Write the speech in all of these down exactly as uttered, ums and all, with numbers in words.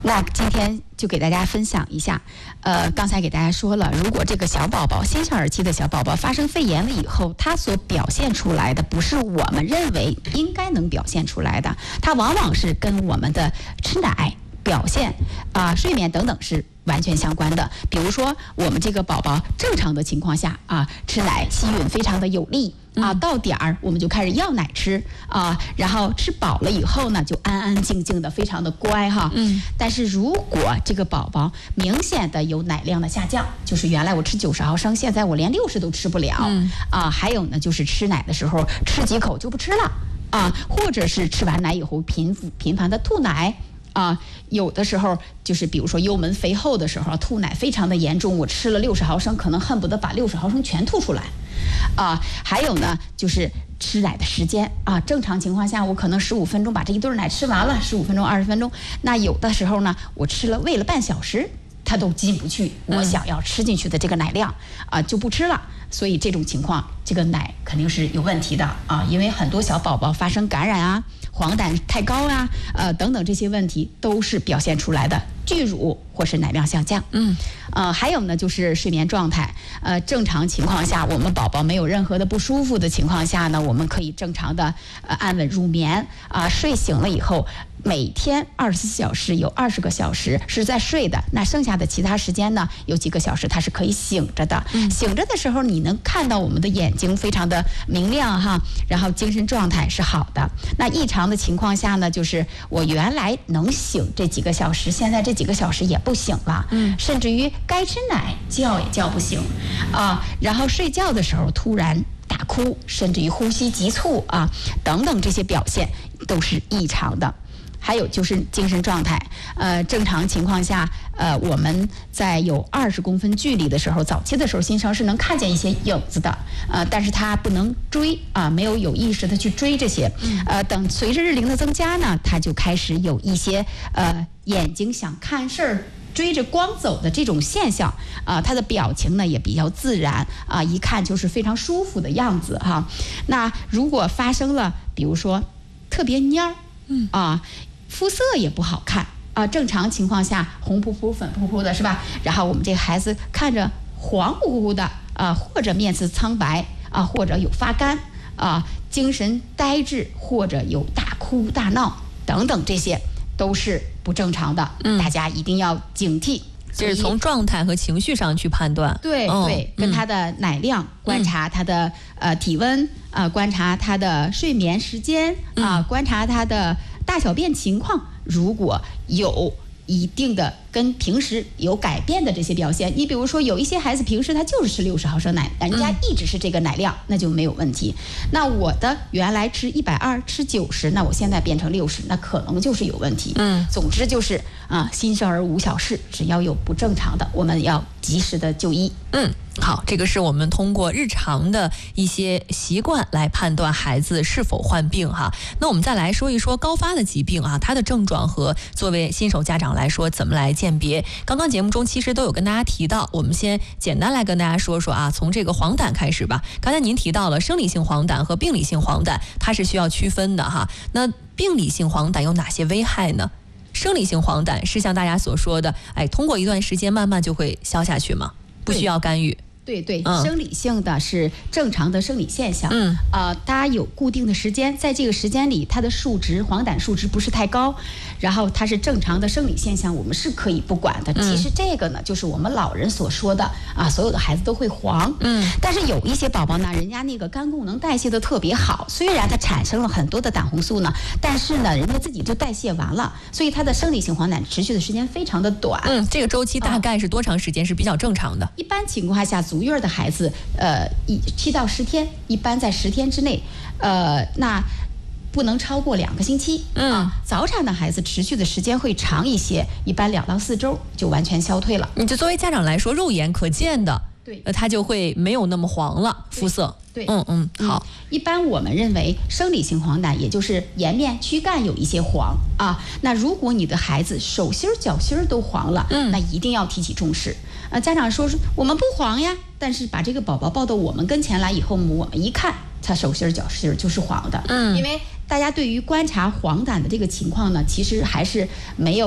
那今天就给大家分享一下，呃，刚才给大家说了，如果这个小宝宝新生儿期的小宝宝发生肺炎了以后，他所表现出来的不是我们认为应该能表现出来的，它往往是跟我们的吃奶、表现啊、呃、睡眠等等是完全相关的。比如说我们这个宝宝正常的情况下啊，吃奶吸吮非常的有力啊，到点儿我们就开始要奶吃啊，然后吃饱了以后呢，就安安静静的，非常的乖哈。嗯。但是如果这个宝宝明显的有奶量的下降，就是原来我吃九十毫升，现在我连六十都吃不了、嗯、啊，还有呢就是吃奶的时候吃几口就不吃了啊，或者是吃完奶以后频频繁的吐奶。啊，有的时候就是比如说幽门肥厚的时候，吐奶非常的严重，我吃了六十毫升，可能恨不得把六十毫升全吐出来。啊，还有呢，就是吃奶的时间啊，正常情况下我可能十五分钟把这一顿奶吃完了，十五分钟、二十分钟。那有的时候呢，我吃了喂了半小时，它都进不去我想要吃进去的这个奶量啊，就不吃了。所以这种情况，这个奶肯定是有问题的啊，因为很多小宝宝发生感染啊。黄疸太高啊，呃等等这些问题都是表现出来的，巨乳或是奶量下降。嗯，呃还有呢就是睡眠状态，呃正常情况下我们宝宝没有任何的不舒服的情况下呢，我们可以正常的呃安稳入眠啊、呃，睡醒了以后。每天二十四小时有二十个小时是在睡的，那剩下的其他时间呢，有几个小时它是可以醒着的。嗯、醒着的时候，你能看到我们的眼睛非常的明亮哈，然后精神状态是好的。那异常的情况下呢，就是我原来能醒这几个小时，现在这几个小时也不醒了，嗯，甚至于该吃奶叫也叫不醒，啊，然后睡觉的时候突然大哭，甚至于呼吸急促啊，等等这些表现都是异常的。还有就是精神状态，呃，正常情况下，呃，我们在有二十公分距离的时候，早期的时候，新生儿是能看见一些影子的，呃，但是他不能追啊、呃，没有有意识的去追这些，呃，等随着日龄的增加呢，他就开始有一些呃眼睛想看事儿。追着光走的这种现象啊、呃，他的表情呢也比较自然啊、呃，一看就是非常舒服的样子哈。那如果发生了，比如说特别蔫儿，嗯啊。肤色也不好看啊、呃，正常情况下红扑扑、粉扑扑的是吧？然后我们这个孩子看着黄乎乎的啊、呃，或者面色苍白啊、呃，或者有发干啊、呃，精神呆滞，或者有大哭大闹等等，这些都是不正常的，嗯、大家一定要警惕。 这是从状态和情绪上去判断， 对、哦、对，跟他的奶量、嗯、观察他的呃体温啊、呃，观察他的睡眠时间啊、呃，观察他的大小便情况，如果有一定的跟平时有改变的这些表现，你比如说有一些孩子平时他就是吃六十毫升奶，人家一直是这个奶量，那就没有问题。那我的原来吃一百二，吃九十，那我现在变成六十，那可能就是有问题。嗯，总之就是啊，新生儿无小事，只要有不正常的，我们要及时的就医。 嗯。好，这个是我们通过日常的一些习惯来判断孩子是否患病哈。那我们再来说一说高发的疾病啊，它的症状和作为新手家长来说怎么来鉴别。刚刚节目中其实都有跟大家提到，我们先简单来跟大家说说啊，从这个黄疸开始吧。刚才您提到了生理性黄疸和病理性黄疸，它是需要区分的哈。那病理性黄疸有哪些危害呢？生理性黄疸是像大家所说的，哎，通过一段时间慢慢就会消下去吗？不需要干预。 对对，嗯、生理性的是正常的生理现象，嗯，呃，它有固定的时间，在这个时间里，它的数值黄疸数值不是太高，然后它是正常的生理现象，我们是可以不管的。嗯、其实这个呢，就是我们老人所说的啊，所有的孩子都会黄，嗯，但是有一些宝宝呢，人家那个肝功能代谢的特别好，虽然它产生了很多的胆红素呢，但是呢，人家自己就代谢完了，所以它的生理性黄疸持续的时间非常的短。 嗯，这个周期大概是多长时间是比较正常的？ 一般情况下，足月的孩子，呃，一七到十天，一般在十天之内，呃，那不能超过两个星期。嗯、啊，早产的孩子持续的时间会长一些，一般两到四周就完全消退了。 你就作为家长来说，肉眼可见的， 对， 呃，它就会没有那么黄了，肤色。 对， 嗯嗯，好、 嗯。一般我们认为生理性黄疸，也就是颜面、躯干有一些黄啊。那如果你的孩子手心、脚心都黄了，嗯，那一定要提起重视。啊，家长说说我们不黄呀，但是把这个宝宝抱到我们跟前来以后，我们一看，他手心、脚心就是黄的。嗯，因为大家对于观察黄疸的这个情况呢，其实还是没有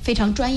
非常专业。